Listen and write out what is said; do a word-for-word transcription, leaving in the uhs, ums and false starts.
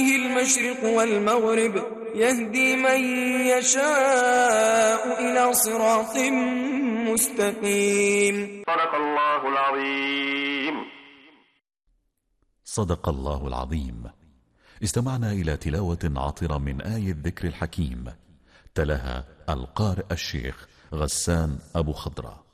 بيده المشرق والمغرب يهدي من يشاء إلى صراط مستقيم. صدق الله العظيم. صدق الله العظيم. استمعنا إلى تلاوة عطرة من آية الذكر الحكيم، تلاها القارئ الشيخ غسان أبو خضرة.